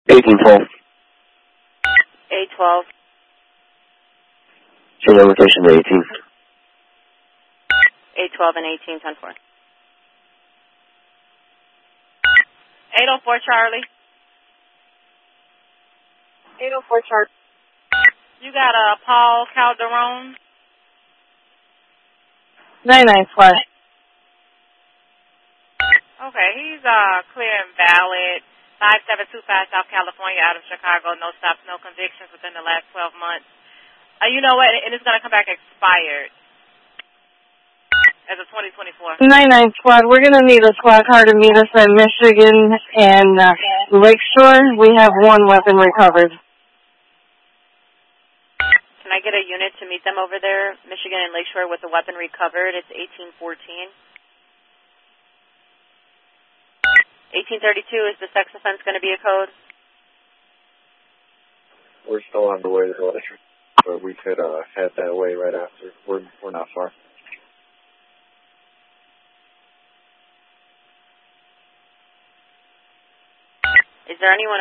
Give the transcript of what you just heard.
1812. 812. Change your location to 18. 812 and 1810-4. 804 Charlie. 804 Charlie. You got Paul Calderon. 99 flat. Okay, he's clear and valid. 5725 South California, out of Chicago. No stops, no convictions within the last 12 months. You know what? And it's going to come back expired as of 2024. 99 squad. We're going to need a squad car to meet us at Michigan and Lakeshore. We have one weapon recovered. Can I get a unit to meet them over there, Michigan and Lakeshore, with a weapon recovered? It's 1814. 1832, is the sex offense going to be a code? We're still on the way to Lakeshore, but we could head that way right after. We're not far. Is there anyone